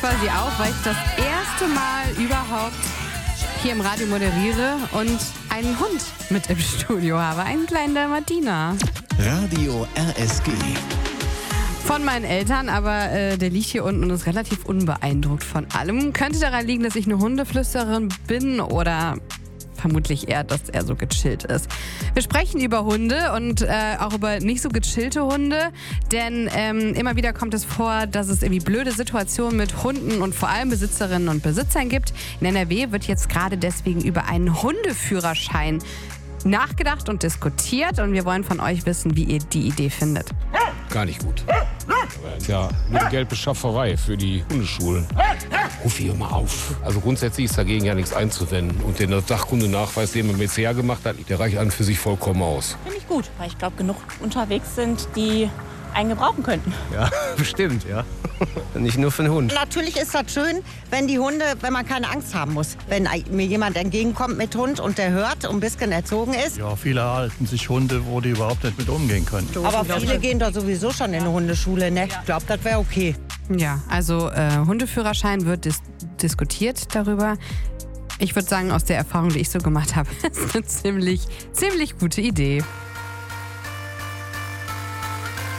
quasi auf, weil ich das erste Mal überhaupt hier im Radio moderiere und einen Hund mit im Studio habe, einen kleinen Dalmatiner. Radio RSG. Von meinen Eltern, aber der liegt hier unten und ist relativ unbeeindruckt von allem. Könnte daran liegen, dass ich eine Hundeflüsterin bin oder vermutlich eher, dass er so gechillt ist. Wir sprechen über Hunde und auch über nicht so gechillte Hunde, denn immer wieder kommt es vor, dass es irgendwie blöde Situationen mit Hunden und vor allem Besitzerinnen und Besitzern gibt. In NRW wird jetzt gerade deswegen über einen Hundeführerschein nachgedacht und diskutiert und wir wollen von euch wissen, wie ihr die Idee findet. Gar nicht gut. Ja, eine Geldbeschafferei für die Hundeschulen. Ruf hier mal auf. Also grundsätzlich ist dagegen ja nichts einzuwenden. Und der Sachkundenachweis, den man bisher gemacht hat, der reicht an für sich vollkommen aus. Finde ich gut, weil ich glaube, genug unterwegs sind, die einen gebrauchen könnten. Ja, bestimmt, ja. Nicht nur für den Hund. Natürlich ist das schön, wenn man keine Angst haben muss. Wenn mir jemand entgegenkommt mit Hund und der hört und ein bisschen erzogen ist. Ja, viele halten sich Hunde, wo die überhaupt nicht mit umgehen können. Aber viele gehen doch sowieso schon in eine Hundeschule, ne? Ich glaube, das wäre okay. Ja, also Hundeführerschein wird diskutiert darüber. Ich würde sagen, aus der Erfahrung, die ich so gemacht habe, ist eine ziemlich gute Idee.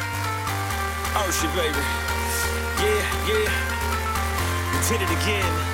Oh shit, baby. Yeah, yeah. We did it again.